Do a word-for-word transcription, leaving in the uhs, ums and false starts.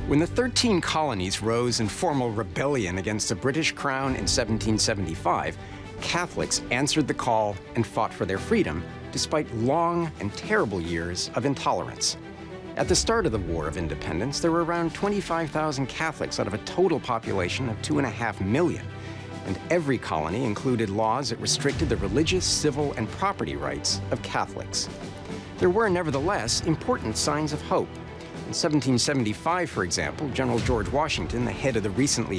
When the thirteen colonies rose in formal rebellion against the British Crown in seventeen seventy-five, Catholics answered the call and fought for their freedom, despite long and terrible years of intolerance. At the start of the War of Independence, there were around twenty-five thousand Catholics out of a total population of two and a half million. And every colony included laws that restricted the religious, civil, and property rights of Catholics. There were, nevertheless, important signs of hope. In seventeen seventy-five, for example, General George Washington, the head of the recently